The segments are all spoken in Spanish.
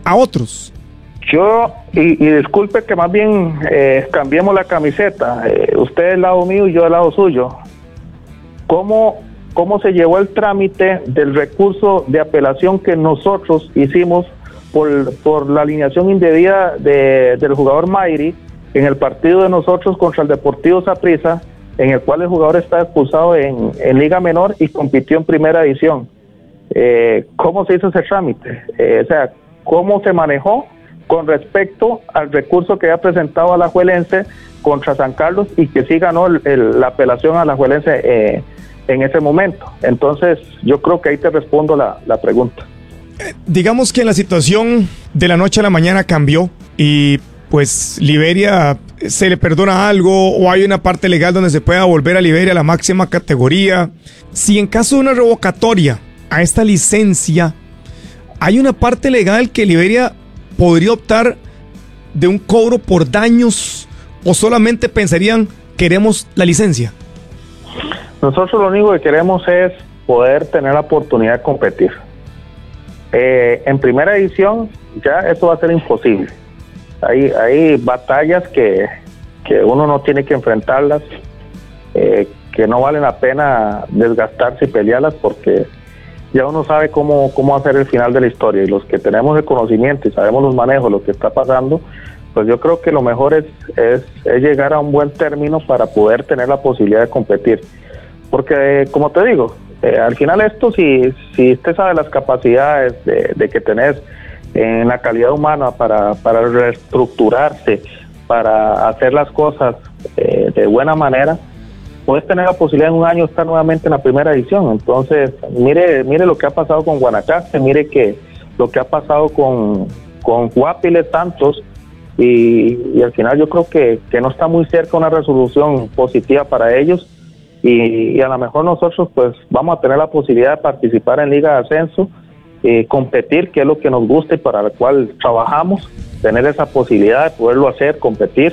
a otros. Yo, y disculpe que más bien cambiemos la camiseta, usted del lado mío y yo del lado suyo. ¿Cómo se llevó el trámite del recurso de apelación que nosotros hicimos por la alineación indebida del jugador Mayri en el partido de nosotros contra el Deportivo Saprissa, en el cual el jugador está expulsado en Liga Menor y compitió en Primera División? ¿Cómo se hizo ese trámite? O sea, ¿cómo se manejó con respecto al recurso que había presentado Alajuelense contra San Carlos y que sí ganó la apelación a Alajuelense en ese momento? Entonces, yo creo que ahí te respondo la pregunta. Digamos que la situación de la noche a la mañana cambió y pues Liberia se le perdona algo o hay una parte legal donde se pueda volver a Liberia a la máxima categoría. Si en caso de una revocatoria a esta licencia, hay una parte legal que Liberia podría optar de un cobro por daños o solamente pensarían queremos la licencia. Nosotros lo único que queremos es poder tener la oportunidad de competir. En Primera División ya eso va a ser imposible. Hay batallas que uno no tiene que enfrentarlas, que no vale la pena desgastarse y pelearlas porque ya uno sabe cómo hacer el final de la historia, y los que tenemos el conocimiento y sabemos los manejos, lo que está pasando, pues yo creo que lo mejor es llegar a un buen término para poder tener la posibilidad de competir. Porque, como te digo, al final esto, si usted sabe las capacidades de que tenés en la calidad humana para reestructurarse, para hacer las cosas de buena manera, puedes tener la posibilidad en un año estar nuevamente en la Primera División. Entonces, mire lo que ha pasado con Guanacaste, mire que lo que ha pasado con Guapiles Santos, y al final yo creo que no está muy cerca una resolución positiva para ellos, y a lo mejor nosotros pues vamos a tener la posibilidad de participar en Liga de Ascenso, competir, que es lo que nos gusta y para lo cual trabajamos, tener esa posibilidad de poderlo hacer, competir,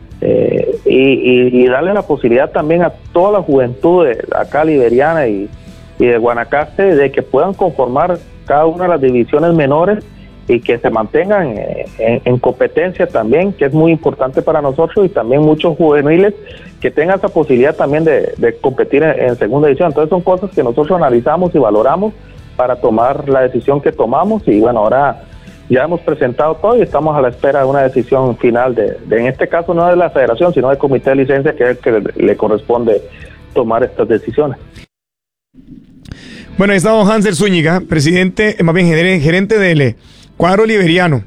y darle la posibilidad también a toda la juventud de acá liberiana y de Guanacaste de que puedan conformar cada una de las divisiones menores y que se mantengan en competencia también, que es muy importante para nosotros, y también muchos juveniles que tengan esa posibilidad también de competir en segunda división. Entonces son cosas que nosotros analizamos y valoramos para tomar la decisión que tomamos, y bueno, ahora ya hemos presentado todo y estamos a la espera de una decisión final en este caso no de la federación, sino del comité de licencia, que es el que le corresponde tomar estas decisiones. Bueno, ahí está don Hanser Zúñiga, presidente, más bien gerente del cuadro liberiano.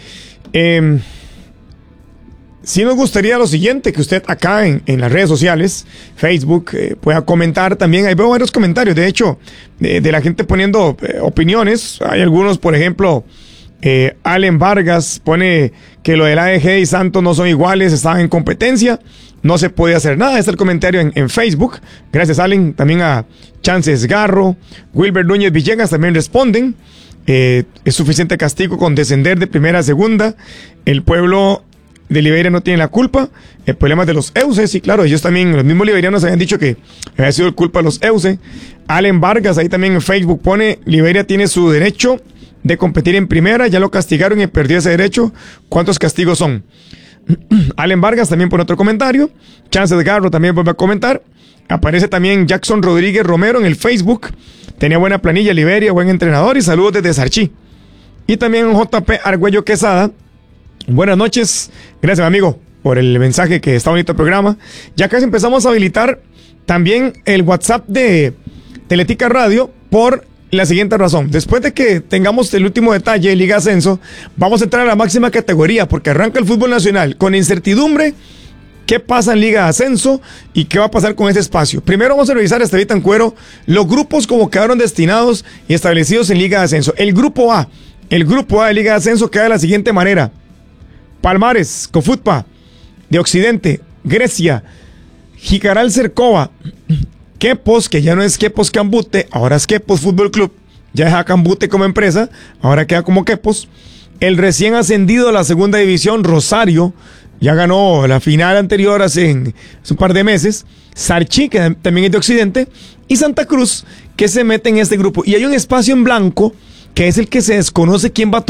Sí nos gustaría lo siguiente, que usted acá en las redes sociales, Facebook, pueda comentar también. Ahí veo varios comentarios, de hecho, de la gente poniendo opiniones. Hay algunos, por ejemplo, Allen Vargas pone que lo del AEG y Santos no son iguales, estaban en competencia, no se puede hacer nada. Está el comentario en Facebook. Gracias, Allen. También a Chances Garro, Wilber Núñez Villegas también responden. Es suficiente castigo con descender de primera a segunda. El pueblo de Liberia no tiene la culpa. El problema es de los EUCE. Y claro, ellos también, los mismos liberianos habían dicho que había sido culpa de los EUCE. Allen Vargas ahí también en Facebook pone: Liberia tiene su derecho de competir en primera, ya lo castigaron y perdió ese derecho. ¿Cuántos castigos son? Allen Vargas también pone otro comentario. Chances Garro también vuelve a comentar. Aparece también Jackson Rodríguez Romero en el Facebook. Tenía buena planilla Liberia, buen entrenador, y saludos desde Sarchí. Y también JP Argüello Quesada. Buenas noches. Gracias, amigo, por el mensaje, que está bonito el programa. Ya casi empezamos a habilitar también el WhatsApp de Teletica Radio por la siguiente razón. Después de que tengamos el último detalle de Liga Ascenso, vamos a entrar a la máxima categoría, porque arranca el fútbol nacional con incertidumbre. ¿Qué pasa en Liga de Ascenso y qué va a pasar con ese espacio? Primero vamos a revisar, Estevita en Cuero, los grupos como quedaron destinados y establecidos en Liga de Ascenso. El grupo A de Liga de Ascenso queda de la siguiente manera: Palmares, Cofutpa, de Occidente, Grecia, Jicaral Cercova, Quepos, que ya no es Quepos Cambute, ahora es Quepos Fútbol Club, ya deja Cambute como empresa, ahora queda como Quepos. El recién ascendido a la segunda división, Rosario, ya ganó la final anterior hace un par de meses. Sarchí, que también es de Occidente, y Santa Cruz, que se mete en este grupo. Y hay un espacio en blanco, que es el que se desconoce quién va a tomar.